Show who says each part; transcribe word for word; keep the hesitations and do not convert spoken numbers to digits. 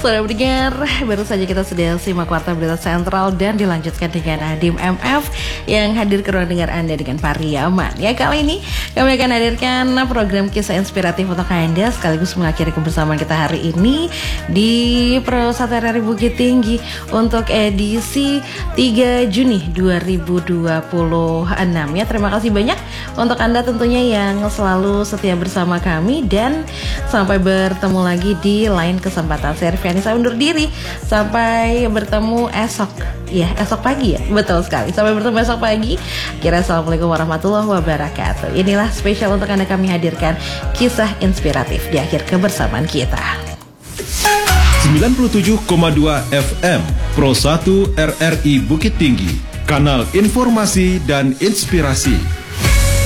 Speaker 1: Sudah mendengar, baru saja kita sudah simak warta berita sentral dan dilanjutkan dengan Adim M F yang hadir ke ruang dengar Anda dengan Pariaman. Ya, kali ini kami akan hadirkan program kisah inspiratif untuk Anda sekaligus mengakhiri kebersamaan kita hari ini di Pro satu R R I Bukit Tinggi untuk edisi tiga Juni dua ribu dua puluh enam. Ya, terima kasih banyak untuk Anda tentunya yang selalu setia bersama kami dan sampai bertemu lagi di lain kesempatan. Saya Riviani, saya undur diri. Sampai bertemu esok. Ya, esok pagi ya. Betul sekali. Sampai bertemu esok pagi. Kira Assalamualaikum warahmatullahi wabarakatuh. Inilah spesial untuk Anda kami hadirkan kisah inspiratif di akhir kebersamaan kita.
Speaker 2: sembilan puluh tujuh koma dua F M Pro satu R R I Bukit Tinggi. Kanal informasi dan inspirasi.